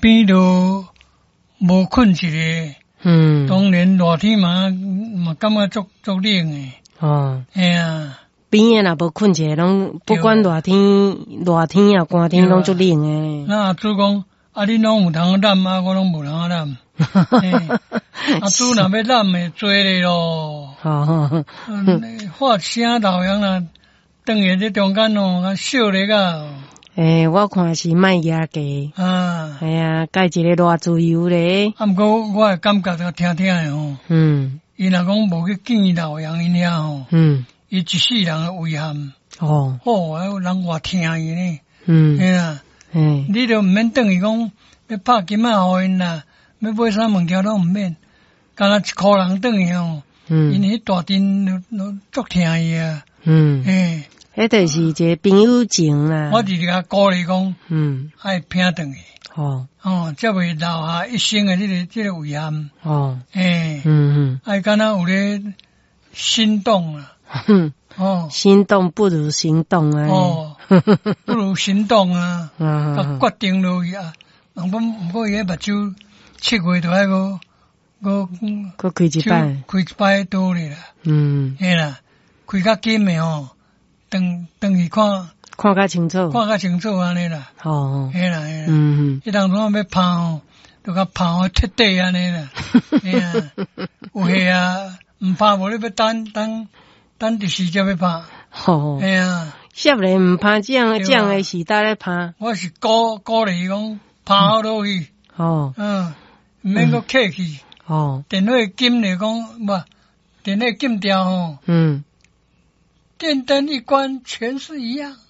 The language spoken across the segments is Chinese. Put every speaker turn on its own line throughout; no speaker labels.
边都无困一个，当然热天嘛感觉足冷诶。
哦，
哎呀，
边诶若无困一个，拢不管热天啊寒天拢足冷诶。
那阿祖讲，你拢有通染我拢无通染。阿祖若要染诶，做咧咯。发声老样啦，等下在中间哦，烧咧个。
我看是卖牙价。哎呀，加一个偌自由咧。
毋过我诶感觉着听诶吼。伊若讲无去见老样因遐吼。伊一世人诶遗憾。好，人偌听伊呢。嘿啦。你著毋免等伊讲要拍金仔互因啦，要买啥物件拢毋免，干那一箍人等伊吼。因迄大阵都足听伊啊。
迄就是一个朋友情啦。
我就是甲鼓励讲，爱拼转去。才袂留下一生诶这个遗憾。爱敢若有咧心动啦。
心动不如行动啊。
不如行动啊。甲决定落去啊。毋过伊迄目睭7月就爱个
开一摆，
开一摆多咧啦。嘿啦，开较紧诶吼。等去看
较清楚，
安尼啦。嘿啦。迄当初要拍吼，就甲拍好彻底安尼啦。有戏啊，毋拍无你要等第时才要拍。
少年毋拍奖诶时代咧拍。
我是鼓励讲拍好落去。毋免阁客气。电话金来讲，电话金条吼。电灯一关，全是一样。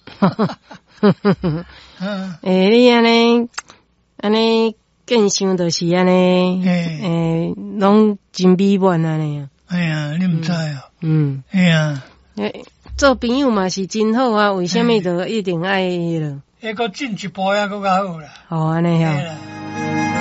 你安尼见想就是安尼，拢真美满安尼啊。
哎呀，你毋知啊。哎呀，
做朋友嘛是真好啊，为什么就一定爱了？
还阁进一步还阁较好啦。
安尼啊。